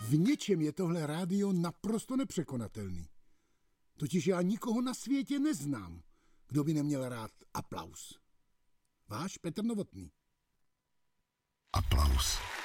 V něčem je tohle rádio naprosto nepřekonatelný. Totiž já nikoho na světě neznám, kdo by neměl rád aplaus. Váš Petr Novotný. Aplaus.